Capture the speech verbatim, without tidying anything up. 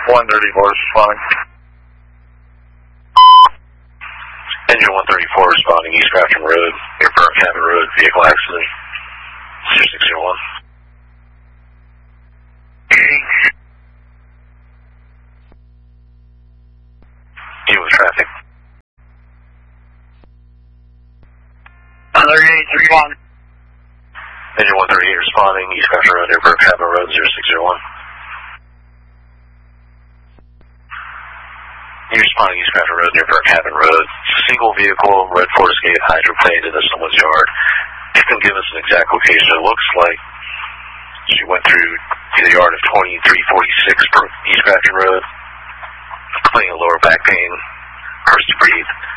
one thirty-four responding. Engine one thirty-four responding, East Grafton Road, near Burnt Cabin Road, vehicle accident, zero six zero one. Deal with traffic. one thirty-eight, three one. Engine one thirty-eight responding, East Grafton Road, near Burnt Cabin Road, zero six zero one. You responding East Grafton Road, near Burnt Cabin Road. Single vehicle, red Ford Escape, hydroplane into someone's yard. You can give us an exact location. It looks like she went through the yard of twenty-three forty-six East Grafton Road, complaining of lower back pain, hurts to breathe.